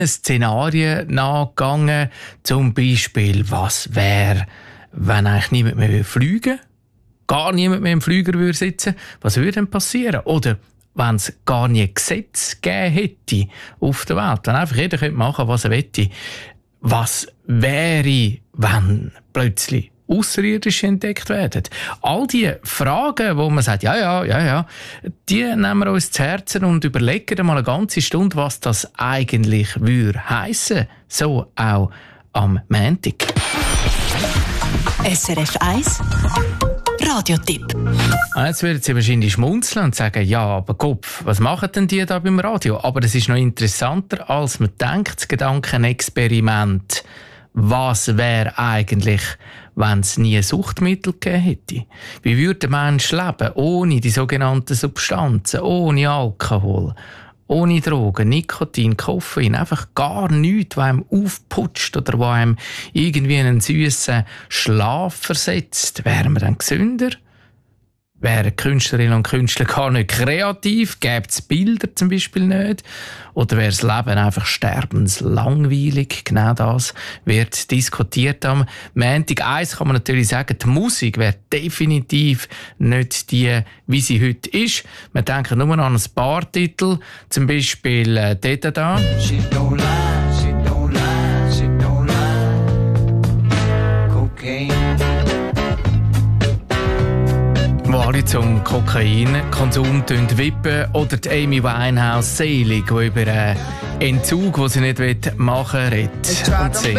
Szenarien nachgegangen. Zum Beispiel, was wäre, wenn eigentlich niemand mehr fliegen würde? Gar niemand mehr im Flüger würde sitzen. Was würde denn passieren? Oder wenn es gar nie Gesetze gegeben hätte auf der Welt, wenn einfach jeder machen könnte, was er möchte. Was wäre, wenn plötzlich Außerirdische entdeckt werden? All diese Fragen, wo man sagt, ja, die nehmen wir uns zu Herzen und überlegen mal eine ganze Stunde, was das eigentlich würde heissen. So auch am Montag. SRF 1 Radiotipp. Jetzt werden Sie wahrscheinlich schmunzeln und sagen, ja, aber Kopf, was machen denn die da beim Radio? Aber das ist noch interessanter, als man denkt, das Gedankenexperiment. Was wäre eigentlich, wenn es nie Suchtmittel gegeben hätte? Wie würde der Mensch leben, ohne die sogenannten Substanzen, ohne Alkohol, ohne Drogen, Nikotin, Koffein, einfach gar nichts, was einem aufputscht oder was einem irgendwie in einen süßen Schlaf versetzt? Wären wir dann gesünder? Wären Künstlerinnen und Künstler gar nicht kreativ? Gäbe es Bilder zum Beispiel nicht? Oder wäre das Leben einfach sterbenslangweilig? Genau das wird diskutiert am Montag. Eins kann man natürlich sagen, die Musik wäre definitiv nicht die, wie sie heute ist. Wir denken nur an ein paar Titel, zum Beispiel dort da. She don't lie, she don't lie, she don't lie. Cocaine. Wo alle zum Kokainkonsum wippen. Oder die Amy Winehouse «Selig», die über einen Entzug, den sie nicht machen will, redet und singt.